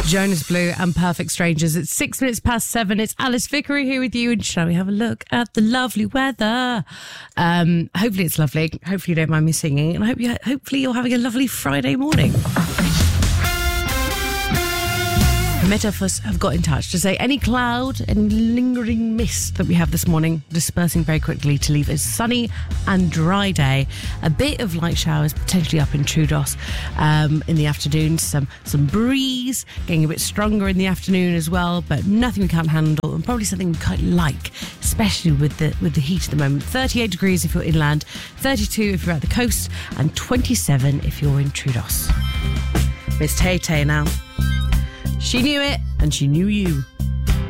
Jonas Blue and Perfect Strangers. It's 6 minutes past 7. It's Alice Vickery here with you, and shall we have a look at the lovely weather? Hopefully it's lovely. Hopefully you don't mind me singing, and hopefully you're having a lovely Friday morning. Metafos have got in touch to say any cloud and lingering mist that we have this morning dispersing very quickly to leave a sunny and dry day. A bit of light showers potentially up in Troodos in the afternoon. Some breeze getting a bit stronger in the afternoon as well, but nothing we can't handle, and probably something we quite like, especially with the heat at the moment. 38 degrees if you're inland, 32 if you're at the coast, and 27 if you're in Troodos. Miss Tay Tay now. She knew it, and she knew you.